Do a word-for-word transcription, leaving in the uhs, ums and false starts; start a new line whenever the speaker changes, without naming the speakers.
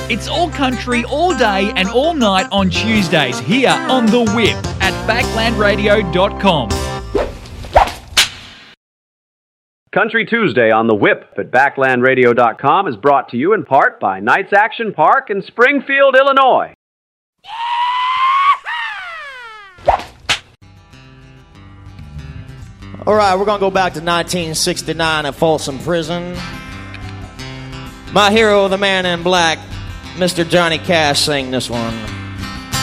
It's all country, all day and all night on Tuesdays here on The Whip at backland radio dot com.
Country Tuesday on The Whip at backland radio dot com is brought to you in part by Knights Action Park in Springfield, Illinois.
All right, we're going to go back to nineteen sixty-nine at Folsom Prison. My hero, the man in black, Mister Johnny Cash, sang this one.